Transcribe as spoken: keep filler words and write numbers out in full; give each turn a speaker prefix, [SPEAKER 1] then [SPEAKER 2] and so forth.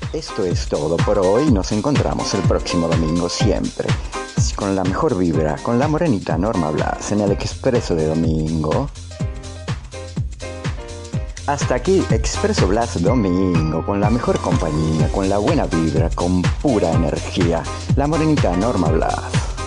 [SPEAKER 1] Esto es todo por hoy. Nos encontramos el próximo domingo siempre. Con la mejor vibra, con la morenita Norma Blas en el Expreso de Domingo. Hasta aquí Expreso Blas Domingo, con la mejor compañía, con la buena vibra, con pura energía. La morenita Norma Blas.